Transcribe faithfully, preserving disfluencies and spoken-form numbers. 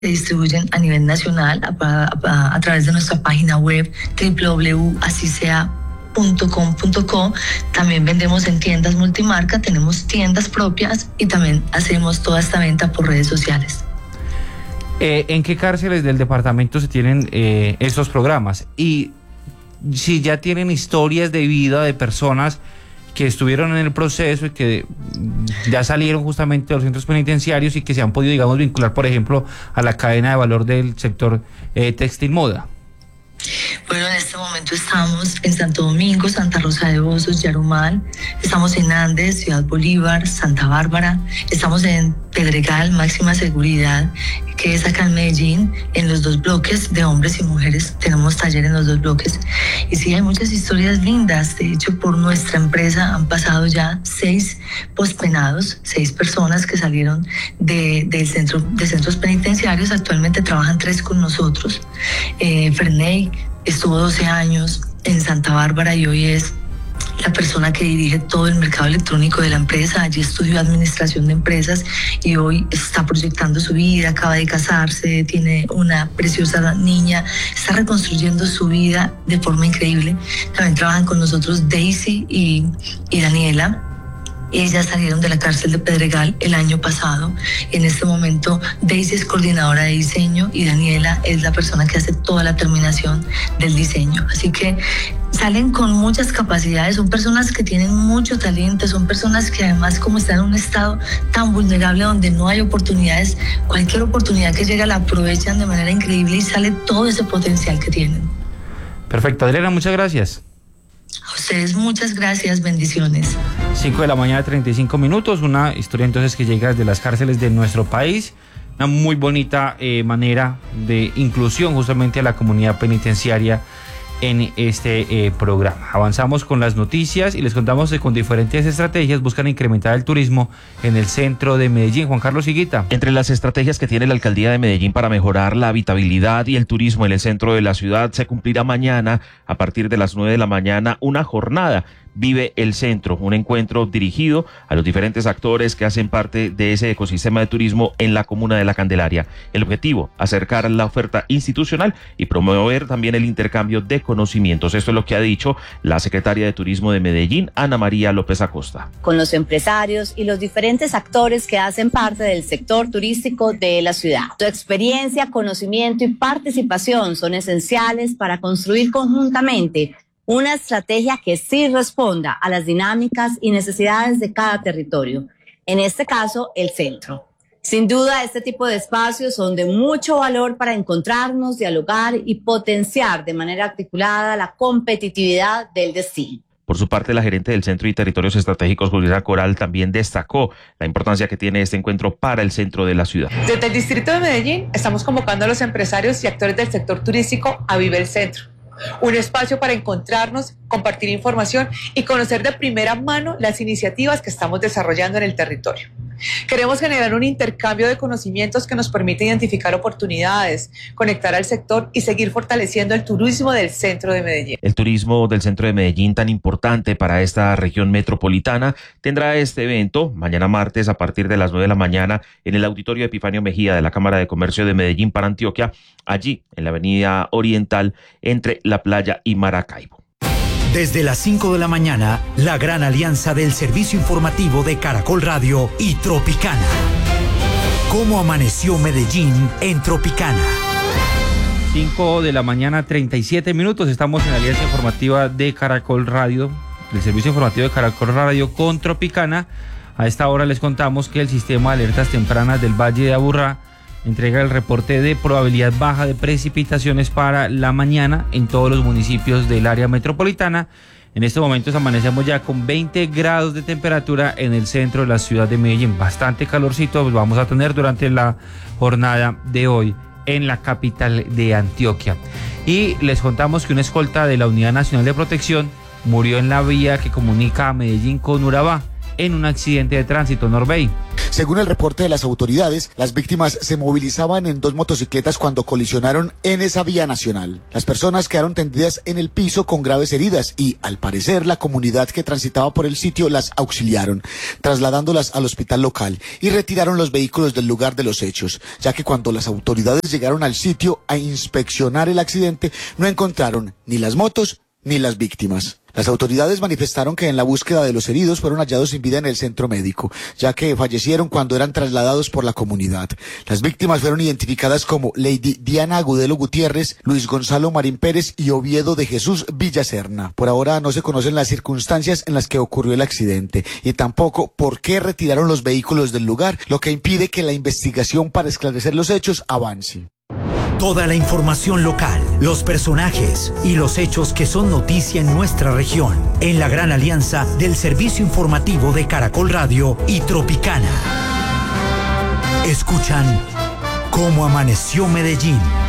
se distribuyen a nivel nacional a, a, a través de nuestra página web doble u doble u doble u punto así sea punto com punto co. También vendemos en tiendas multimarca, tenemos tiendas propias y también hacemos toda esta venta por redes sociales. Eh, ¿En qué cárceles del departamento se tienen eh, estos programas? Y si ya tienen historias de vida de personas que estuvieron en el proceso y que ya salieron justamente de los centros penitenciarios y que se han podido, digamos, vincular, por ejemplo, a la cadena de valor del sector eh, textil moda. Bueno, en este momento estamos en Santo Domingo, Santa Rosa de Osos, Yarumal, estamos en Andes, Ciudad Bolívar, Santa Bárbara, estamos en Pedregal, máxima seguridad, que es acá en Medellín, en los dos bloques de hombres y mujeres, tenemos taller en los dos bloques. Y sí, hay muchas historias lindas. De hecho, por nuestra empresa han pasado ya seis pospenados, seis personas que salieron de, del centro, de centros penitenciarios. Actualmente trabajan tres con nosotros. Eh, Ferney estuvo doce años en Santa Bárbara y hoy es la persona que dirige todo el mercado electrónico de la empresa. Allí estudió administración de empresas y hoy está proyectando su vida, acaba de casarse, tiene una preciosa niña, está reconstruyendo su vida de forma increíble. También trabajan con nosotros Daisy y, y Daniela. Ellas salieron de la cárcel de Pedregal el año pasado. En este momento Daisy es coordinadora de diseño y Daniela es la persona que hace toda la terminación del diseño. Así que salen con muchas capacidades, son personas que tienen mucho talento, son personas que además, como están en un estado tan vulnerable donde no hay oportunidades, cualquier oportunidad que llega la aprovechan de manera increíble y sale todo ese potencial que tienen. Perfecto, Adriana, muchas gracias. A ustedes muchas gracias, bendiciones. cinco de la mañana, treinta y cinco minutos, una historia entonces que llega desde las cárceles de nuestro país, una muy bonita eh, manera de inclusión justamente a la comunidad penitenciaria en este eh, programa. Avanzamos con las noticias y les contamos que con diferentes estrategias buscan incrementar el turismo en el centro de Medellín. Juan Carlos Higuita. Entre las estrategias que tiene la alcaldía de Medellín para mejorar la habitabilidad y el turismo en el centro de la ciudad, se cumplirá mañana a partir de las nueve de la mañana una jornada Vive el Centro, un encuentro dirigido a los diferentes actores que hacen parte de ese ecosistema de turismo en la comuna de La Candelaria. El objetivo, acercar la oferta institucional y promover también el intercambio de conocimientos. Esto es lo que ha dicho la secretaria de Turismo de Medellín, Ana María López Acosta. Con los empresarios y los diferentes actores que hacen parte del sector turístico de la ciudad. Su experiencia, conocimiento y participación son esenciales para construir conjuntamente una estrategia que sí responda a las dinámicas y necesidades de cada territorio, en este caso, el centro. Sin duda, este tipo de espacios son de mucho valor para encontrarnos, dialogar y potenciar de manera articulada la competitividad del destino. Por su parte, la gerente del Centro y Territorios Estratégicos, Juliana Coral, también destacó la importancia que tiene este encuentro para el centro de la ciudad. Desde el Distrito de Medellín estamos convocando a los empresarios y actores del sector turístico a Vive el Centro. Un espacio para encontrarnos, compartir información y conocer de primera mano las iniciativas que estamos desarrollando en el territorio. Queremos generar un intercambio de conocimientos que nos permita identificar oportunidades, conectar al sector y seguir fortaleciendo el turismo del centro de Medellín. El turismo del centro de Medellín, tan importante para esta región metropolitana, tendrá este evento mañana martes a partir de las nueve de la mañana en el Auditorio Epifanio Mejía de la Cámara de Comercio de Medellín para Antioquia, allí en la Avenida Oriental entre La Playa y Maracaibo. Desde las cinco de la mañana, la gran alianza del servicio informativo de Caracol Radio y Tropicana. ¿Cómo amaneció Medellín en Tropicana? cinco de la mañana, treinta y siete minutos. Estamos en la alianza informativa de Caracol Radio, del servicio informativo de Caracol Radio con Tropicana. A esta hora les contamos que el sistema de alertas tempranas del Valle de Aburrá entrega el reporte de probabilidad baja de precipitaciones para la mañana en todos los municipios del área metropolitana. En estos momentos amanecemos ya con veinte grados de temperatura en el centro de la ciudad de Medellín. Bastante calorcito pues vamos a tener durante la jornada de hoy en la capital de Antioquia. Y les contamos que una escolta de la Unidad Nacional de Protección murió en la vía que comunica a Medellín con Urabá en un accidente de tránsito. Norbey. Según el reporte de las autoridades, las víctimas se movilizaban en dos motocicletas cuando colisionaron en esa vía nacional. Las personas quedaron tendidas en el piso con graves heridas y, al parecer, la comunidad que transitaba por el sitio las auxiliaron, trasladándolas al hospital local y retiraron los vehículos del lugar de los hechos, ya que cuando las autoridades llegaron al sitio a inspeccionar el accidente, no encontraron ni las motos ni las víctimas. Las autoridades manifestaron que en la búsqueda de los heridos fueron hallados sin vida en el centro médico, ya que fallecieron cuando eran trasladados por la comunidad. Las víctimas fueron identificadas como Lady Diana Agudelo Gutiérrez, Luis Gonzalo Marín Pérez y Oviedo de Jesús Villaserna. Por ahora no se conocen las circunstancias en las que ocurrió el accidente y tampoco por qué retiraron los vehículos del lugar, lo que impide que la investigación para esclarecer los hechos avance. Toda la información local, los personajes y los hechos que son noticia en nuestra región, en la gran alianza del servicio informativo de Caracol Radio y Tropicana. Escuchan Cómo Amaneció Medellín.